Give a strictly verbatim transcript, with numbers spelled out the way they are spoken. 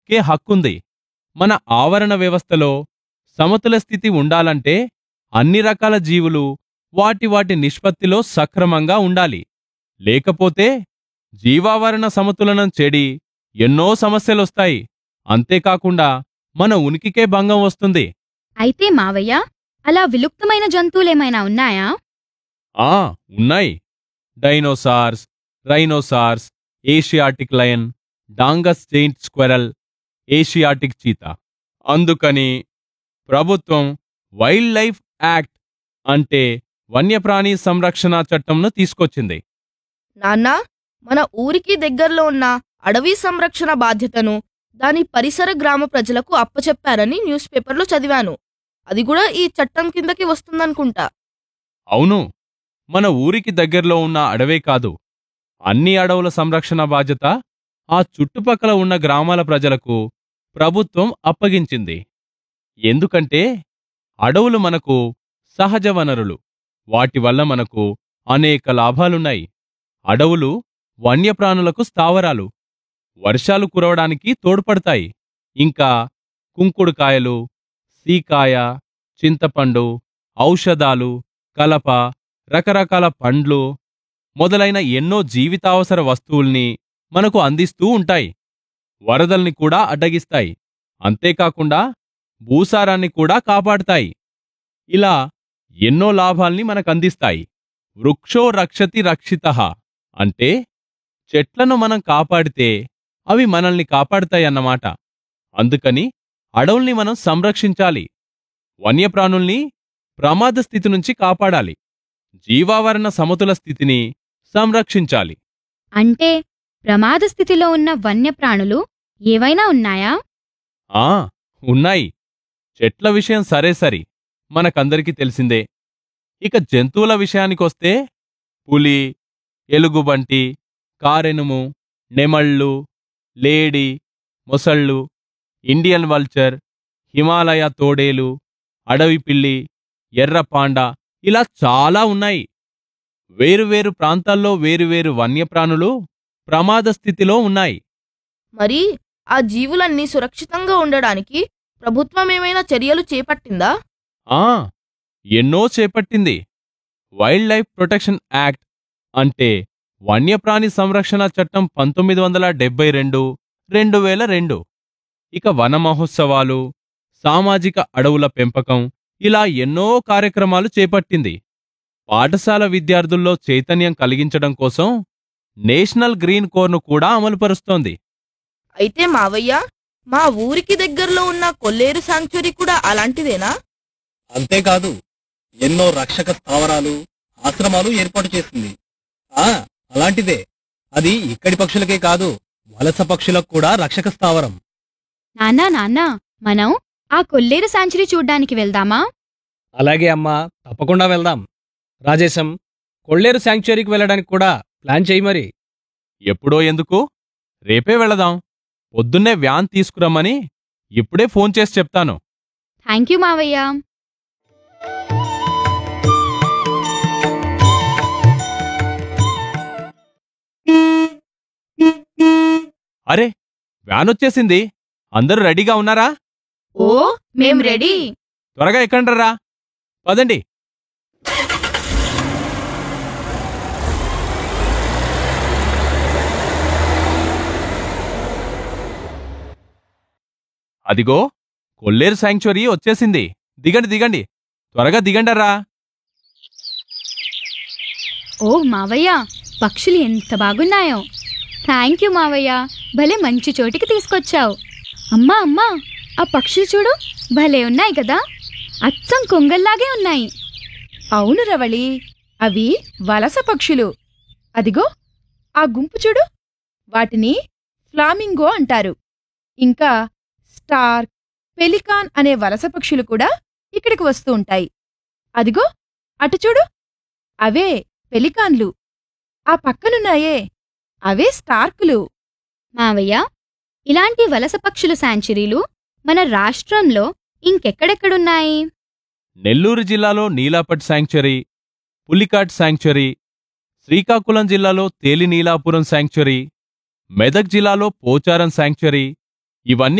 కే హక్కుంది. మన ఆవరణ వ్యవస్థలో సమతుల స్థితి ఉండాలంటే అన్ని రకాల జీవులు వాటి వాటి నిష్పత్తిలో సక్రమంగా ఉండాలి. లేకపోతే జీవావరణ సమతులనం చెడి ఎన్నో సమస్యలొస్తాయి. అంతేకాకుండా మన ఉనికికే భంగం వస్తుంది. అయితే మావయ్య, అలా విలుప్తమైన జంతువులేమైనా ఉన్నాయా? ఆ ఉన్నాయి. Dinosaurs, rhinoceros, Asiatic lion, డాంగస్ giant squirrel, Asiatic cheetah. అందుకని ప్రభుత్వం వైల్డ్ లైఫ్ యాక్ట్ అంటే వన్యప్రాణి సంరక్షణ చట్టంను తీసుకొచ్చింది. నాన్నా, మన ఊరికి దగ్గరలో ఉన్న అడవి సంరక్షణ బాధ్యతను దాని పరిసర గ్రామ ప్రజలకు అప్పచెప్పారని న్యూస్ పేపర్లో చదివాను. అది కూడా ఈ చట్టం కిందకి వస్తుందనుకుంటా. అవును, మన ఊరికి దగ్గరలో ఉన్న అడవే కాదు, అన్ని అడవుల సంరక్షణ బాధ్యత ఆ చుట్టుపక్కల ఉన్న గ్రామాల ప్రజలకు ప్రభుత్వం అప్పగించింది. ఎందుకంటే అడవులు మనకు సహజ వనరులు. వాటి వల్ల మనకు అనేక లాభాలున్నాయి. అడవులు వన్యప్రాణులకు స్థావరాలు. వర్షాలు కురవడానికి తోడ్పడతాయి. ఇంకా కుంకుడుకాయలు, సీకాయ, చింతపండు, ఔషధాలు, కలప, రకరకాల పండ్లు మొదలైన ఎన్నో జీవితావసర వస్తువుల్ని మనకు అందిస్తూ ఉంటాయి. వరదల్ని కూడా అడ్డగిస్తాయి. అంతేకాకుండా భూసారాన్ని కూడా కాపాడతాయి. ఇలా ఎన్నో లాభాల్ని మనకందిస్తాయి. వృక్షో రక్షతి రక్షితః అంటే చెట్లను మనం కాపాడితే అవి మనల్ని కాపాడతాయన్నమాట. అందుకని అడవుల్ని మనం సంరక్షించాలి. వన్యప్రాణుల్ని ప్రమాద స్థితి నుంచి కాపాడాలి. జీవావరణ సమతుల స్థితిని సంరక్షించాలి. అంటే ప్రమాద స్థితిలో ఉన్న వన్యప్రాణులు ఏవైనా ఉన్నాయా? ఆ ఉన్నాయి. చెట్ల విషయం సరే సరి, మనకందరికీ తెలిసిందే. ఇక జంతువుల విషయానికొస్తే పులి, ఎలుగుబంటి, కారెనుము, నెమళ్ళు, లేడి, మొసళ్ళు, ఇండియన్ వల్చర్, హిమాలయ తోడేలు, అడవి పిల్లి, ఎర్రపాండ ఇలా చాలా ఉన్నాయి. వేరువేరు ప్రాంతాల్లో వేరువేరు వన్యప్రాణులు ప్రమాద స్థితిలో ఉన్నాయి. మరి ఆ జీవులన్నీ సురక్షితంగా ఉండడానికి ప్రభుత్వం ఏమైనా చర్యలు చేపట్టిందా? ఆ ఎన్నో చేపట్టింది. వైల్డ్ లైఫ్ ప్రొటెక్షన్ యాక్ట్ అంటే వన్యప్రాణి సంరక్షణ చట్టం పంతొమ్మిది వందల డెబ్బై రెండు రెండు వేల రెండు. ఇక వన మహోత్సవాలు, సామాజిక అడవుల పెంపకం ఇలా ఎన్నో కార్యక్రమాలు చేపట్టింది. పాఠశాల విద్యార్థుల్లో చైతన్యం కలిగించడం కోసం నేషనల్ గ్రీన్ కోర్ను కూడా అమలుపరుస్తోంది. అయితే మావయ్య, మా ఊరికి దగ్గరలో ఉన్న కొల్లేరు శాంక్చురీ కూడా అలాంటిదేనా? అంతేకాదు, ఎన్నో రక్షక స్థావరాలు, ఆశ్రమాలు ఏర్పాటు చేసింది. ఆ అలాంటిదే. అది ఇక్కడి పక్షులకే కాదు, వలస పక్షులకు కూడా రక్షక స్థావరం. నాన్నా నాన్నా, మనం ఆ కొల్లేరు శాంచురీ చూడ్డానికి వెళ్దామా? అలాగే అమ్మా, తప్పకుండా వెళ్దాం. రాజేశం, కొల్లేరు శాంక్చురీకి వెళ్ళడానికి కూడా ప్లాన్ చేయి మరి. ఎప్పుడో ఎందుకు, రేపే వెళదాం. పొద్దున్నే వ్యాన్ తీసుకురమ్మని ఇప్పుడే ఫోన్ చేసి చెప్తాను. థ్యాంక్ యూ మావయ్య. అరే, వ్యాన్ వచ్చేసింది. అందరూ రెడీగా ఉన్నారా? ఓ, మేం రెడీ. త్వరగా ఎక్కండ్రా. పదండి. అదిగో కొల్లేరు శాంక్చురీ వచ్చేసింది. దిగండి దిగండి, త్వరగా దిగండరా. ఓ మావయ్య, పక్షులు ఎంత బాగున్నాయో. థ్యాంక్ యూ మావయ్య, భలే మంచి చోటికి తీసుకొచ్చావు. అమ్మా అమ్మా, ఆ పక్షులు చూడు, భలే ఉన్నాయి కదా, అచ్చం కొంగల్లాగే ఉన్నాయి. అవును రవళి, అవి వలస పక్షులు. అదిగో ఆ గుంపు చూడు, వాటిని ఫ్లామింగో అంటారు. ఇంకా స్టార్క్, పెలికాన్ అనే వలస పక్షులు కూడా ఇక్కడికి వస్తూ ఉంటాయి. అదిగో అటు చూడు, అవే పెలికాన్లు. ఆ పక్కనున్నాయే, అవే స్టార్కులు. మావయ్య, ఇలాంటి వలస పక్షుల శాంచురీలు మన రాష్ట్రంలో ఇంకెక్కడెక్కడున్నాయి? నెల్లూరు జిల్లాలో నీలాపట్ శాంక్చురీ, పులికాట్ శాంక్చురీ, శ్రీకాకుళం జిల్లాలో తేలినీలాపురం శాంక్చురీ, మెదక్ జిల్లాలో పోచారం శాంక్చురీ, ఇవన్నీ